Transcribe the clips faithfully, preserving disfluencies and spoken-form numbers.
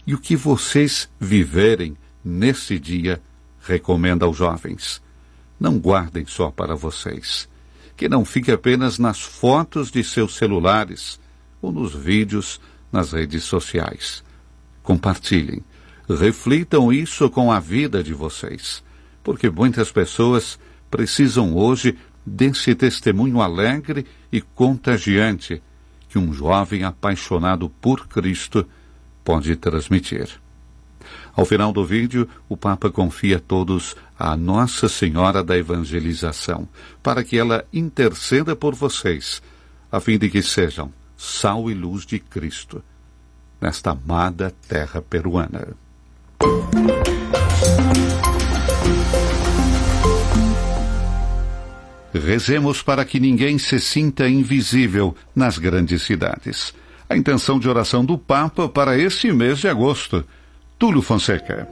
E o que vocês viverem nesse dia, recomenda aos jovens. Não guardem só para vocês. Que não fique apenas nas fotos de seus celulares ou nos vídeos nas redes sociais. Compartilhem. Reflitam isso com a vida de vocês, porque muitas pessoas precisam hoje desse testemunho alegre e contagiante que um jovem apaixonado por Cristo pode transmitir. Ao final do vídeo, o Papa confia todos a Nossa Senhora da Evangelização, para que ela interceda por vocês, a fim de que sejam sal e luz de Cristo nesta amada terra peruana. Rezemos para que ninguém se sinta invisível nas grandes cidades. A intenção de oração do Papa para este mês de agosto. Túlio Fonseca.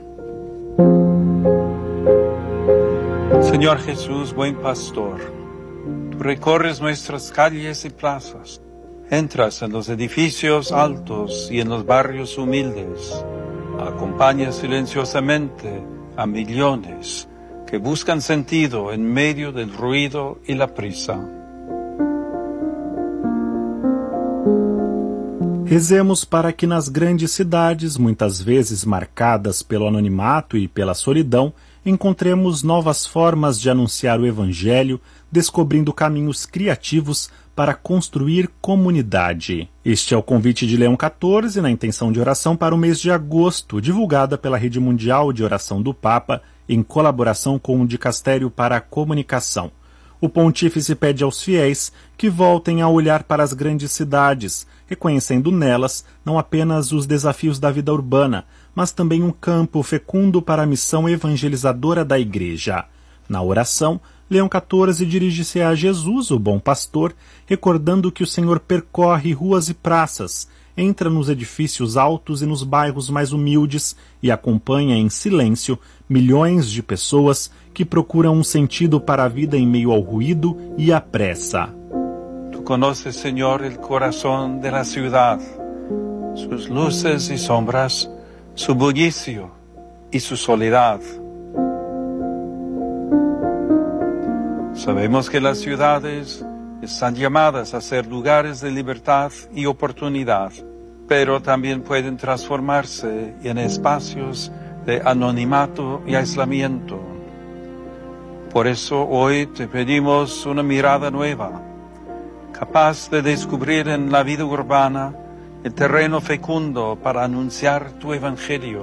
Señor Jesús, buen pastor, tú recorres nuestras calles y plazas, entras en los edificios altos y en los barrios humildes, acompañas silenciosamente a millones que buscan sentido en medio del ruido y la prisa. Rezemos para que nas grandes cidades, muitas vezes marcadas pelo anonimato e pela solidão, encontremos novas formas de anunciar o Evangelho, descobrindo caminhos criativos para construir comunidade. Este é o convite de Leão quatorze na intenção de oração para o mês de agosto, divulgada pela Rede Mundial de Oração do Papa, em colaboração com o Dicastério para a Comunicação. O pontífice pede aos fiéis que voltem a olhar para as grandes cidades, reconhecendo nelas não apenas os desafios da vida urbana, mas também um campo fecundo para a missão evangelizadora da Igreja. Na oração, Leão quatorze dirige-se a Jesus, o bom pastor, recordando que o Senhor percorre ruas e praças, entra nos edifícios altos e nos bairros mais humildes e acompanha em silêncio milhões de pessoas que procuram um sentido para a vida em meio ao ruído e à pressa. Tu conoces, Señor, el corazón de la ciudad, sus luces y sombras, su bullicio y su soledad. Sabemos que las ciudades están llamadas a ser lugares de libertad y oportunidad, pero también pueden transformarse en espacios de anonimato y aislamiento. Por eso hoy te pedimos una mirada nueva, capaz de descubrir en la vida urbana el terreno fecundo para anunciar tu Evangelio.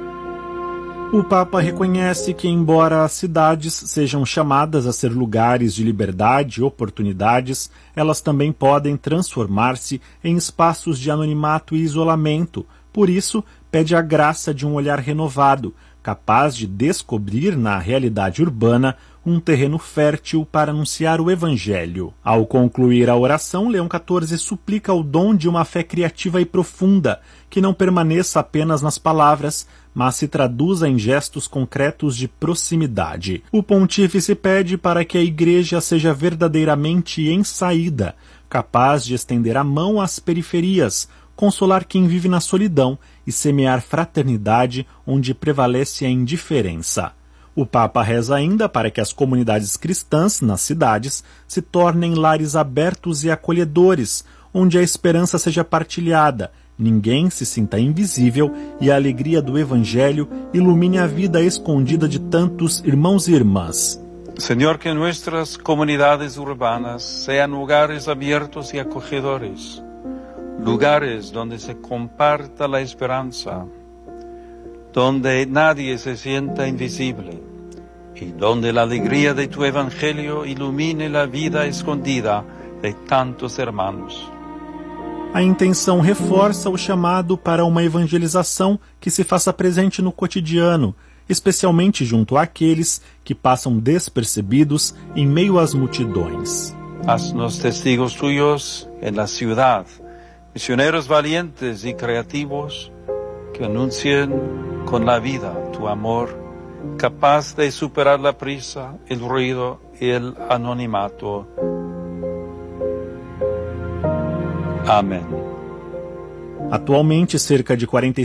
O Papa reconhece que, embora as cidades sejam chamadas a ser lugares de liberdade e oportunidades, elas também podem transformar-se em espaços de anonimato e isolamento. Por isso, pede a graça de um olhar renovado, capaz de descobrir na realidade urbana um terreno fértil para anunciar o Evangelho. Ao concluir a oração, Leão quatorze suplica o dom de uma fé criativa e profunda, que não permaneça apenas nas palavras, mas se traduza em gestos concretos de proximidade. O pontífice pede para que a Igreja seja verdadeiramente em saída, capaz de estender a mão às periferias, consolar quem vive na solidão e semear fraternidade onde prevalece a indiferença. O Papa reza ainda para que as comunidades cristãs nas cidades se tornem lares abertos e acolhedores, onde a esperança seja partilhada, ninguém se sinta invisível e a alegria do Evangelho ilumine a vida escondida de tantos irmãos e irmãs. Señor, que nuestras comunidades urbanas sean lugares abiertos y acogedores, lugares donde se comparta la esperanza, donde nadie se sienta invisible y donde la alegría de tu Evangelio ilumine la vida escondida de tantos hermanos. A intenção reforça o chamado para uma evangelização que se faça presente no cotidiano, especialmente junto àqueles que passam despercebidos em meio às multidões. Haznos testigos tuyos en la ciudad, misioneros valientes y creativos que anuncien con la vida tu amor, capaz de superar la prisa, el ruido y el anonimato. Amém. Atualmente, cerca de quarenta